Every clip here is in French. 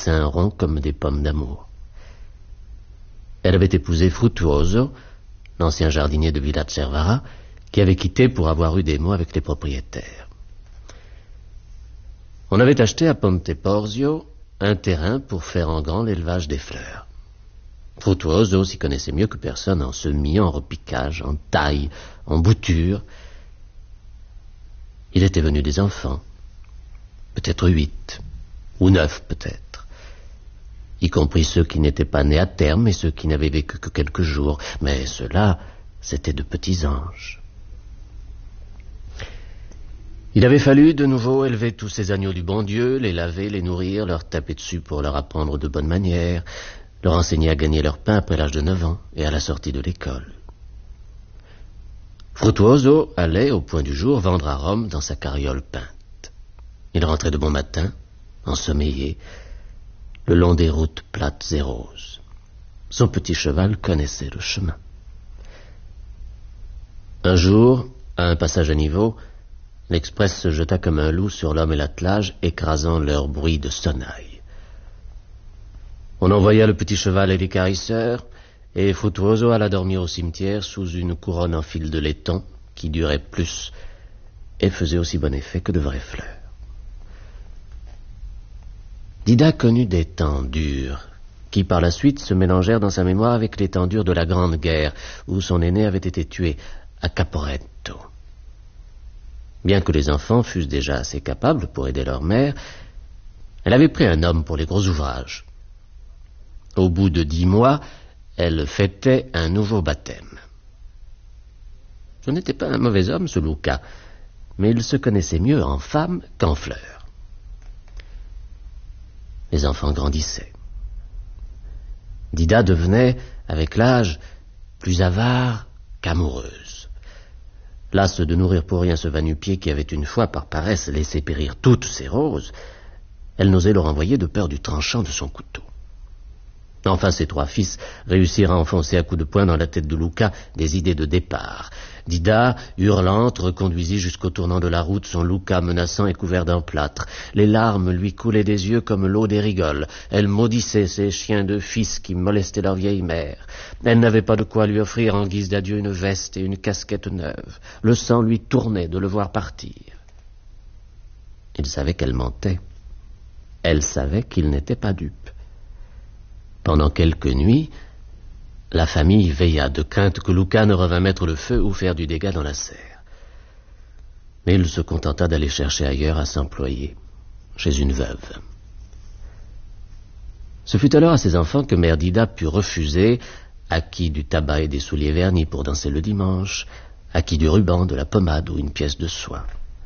seins ronds comme des pommes d'amour. Elle avait épousé Frutuoso, l'ancien jardinier de Villa Cervara, qui avait quitté pour avoir eu des mots avec les propriétaires. On avait acheté à Ponte Porzio un terrain pour faire en grand l'élevage des fleurs. Frutuoso s'y connaissait mieux que personne en semis, en repiquage, en taille, en bouture. Il était venu des enfants, peut-être 8, ou 9 peut-être, y compris ceux qui n'étaient pas nés à terme et ceux qui n'avaient vécu que quelques jours, mais ceux-là, c'étaient de petits anges. Il avait fallu de nouveau élever tous ces agneaux du bon Dieu, les laver, les nourrir, leur taper dessus pour leur apprendre de bonnes manières, leur enseigner à gagner leur pain après l'âge de 9 ans et à la sortie de l'école. Frutuoso allait, au point du jour, vendre à Rome dans sa carriole peinte. Il rentrait de bon matin, ensommeillé, le long des routes plates et roses. Son petit cheval connaissait le chemin. Un jour, à un passage à niveau, l'express se jeta comme un loup sur l'homme et l'attelage, écrasant leur bruit de sonnaille. On envoya le petit cheval et les carisseurs, et Frutuoso alla dormir au cimetière sous une couronne en fil de laiton qui durait plus et faisait aussi bon effet que de vraies fleurs. Dida connut des temps durs, qui par la suite se mélangèrent dans sa mémoire avec les temps durs de la Grande Guerre, où son aîné avait été tué à Caporetto. Bien que les enfants fussent déjà assez capables pour aider leur mère, elle avait pris un homme pour les gros ouvrages. Au bout de 10 mois, elle fêtait un nouveau baptême. Ce n'était pas un mauvais homme, ce Luca, mais il se connaissait mieux en femme qu'en fleurs. Les enfants grandissaient. Dida devenait, avec l'âge, plus avare qu'amoureuse. Lasse de nourrir pour rien ce va-nu-pied qui avait une fois, par paresse, laissé périr toutes ses roses, elle n'osait le renvoyer de peur du tranchant de son couteau. Enfin, ses 3 fils réussirent à enfoncer à coups de poing dans la tête de Luca des idées de départ. Dida, hurlante, reconduisit jusqu'au tournant de la route son Luca menaçant et couvert d'un plâtre. Les larmes lui coulaient des yeux comme l'eau des rigoles. Elle maudissait ces chiens de fils qui molestaient leur vieille mère. Elle n'avait pas de quoi lui offrir en guise d'adieu une veste et une casquette neuve. Le sang lui tournait de le voir partir. Il savait qu'elle mentait. Elle savait qu'il n'était pas dupe. Pendant quelques nuits, la famille veilla de crainte que Luca ne revînt mettre le feu ou faire du dégât dans la serre. Mais il se contenta d'aller chercher ailleurs à s'employer, chez une veuve. Ce fut alors à ses enfants que mère Dida put refuser, acquis du tabac et des souliers vernis pour danser le dimanche, acquis du ruban, de la pommade ou une pièce de soie.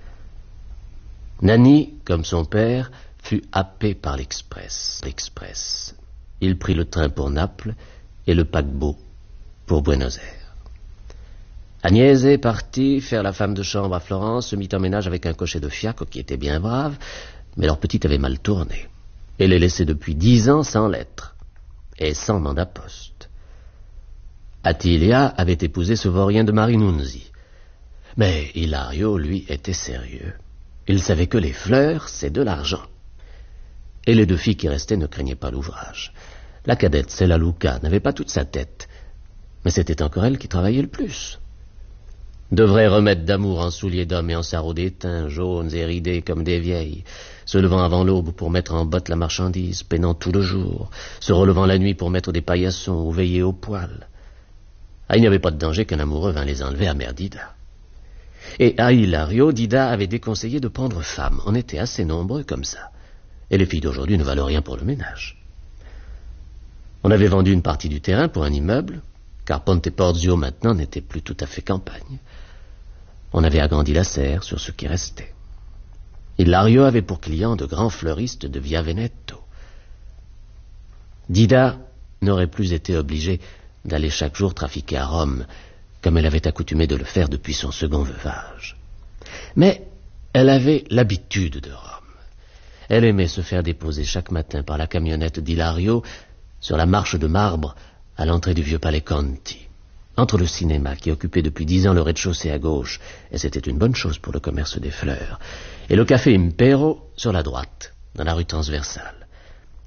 Nanni, comme son père, fut happé par l'express. Il prit le train pour Naples et le paquebot pour Buenos Aires. Agnese partit faire la femme de chambre à Florence, se mit en ménage avec un cocher de fiacre qui était bien brave, mais leur petite avait mal tourné. Elle les laissait depuis 10 ans sans lettres et sans mandat poste. Attilia avait épousé ce vaurien de Marinunzi. Mais Ilario, lui, était sérieux. Il savait que les fleurs, c'est de l'argent. Et les 2 filles qui restaient ne craignaient pas l'ouvrage. La cadette, celle à Luca, n'avait pas toute sa tête, mais c'était encore elle qui travaillait le plus. De vrais remèdes d'amour en souliers d'homme et en sarraux d'étain, jaunes et ridés comme des vieilles, se levant avant l'aube pour mettre en botte la marchandise, peinant tout le jour, se relevant la nuit pour mettre des paillassons ou veiller au poêle. Ah, il n'y avait pas de danger qu'un amoureux vînt les enlever à mère Dida. Et à Ilario, Dida avait déconseillé de prendre femme. On était assez nombreux comme ça. Et les filles d'aujourd'hui ne valent rien pour le ménage. On avait vendu une partie du terrain pour un immeuble, car Ponte Porzio maintenant n'était plus tout à fait campagne. On avait agrandi la serre sur ce qui restait. Ilario avait pour clients de grands fleuristes de Via Veneto. Dida n'aurait plus été obligée d'aller chaque jour trafiquer à Rome, comme elle avait accoutumé de le faire depuis son second veuvage. Mais elle avait l'habitude de Rome. Elle aimait se faire déposer chaque matin par la camionnette d'Ilario sur la marche de marbre à l'entrée du vieux palais Conti, entre le cinéma qui occupait depuis 10 ans le rez-de-chaussée à gauche, et c'était une bonne chose pour le commerce des fleurs, et le café Impero sur la droite, dans la rue transversale.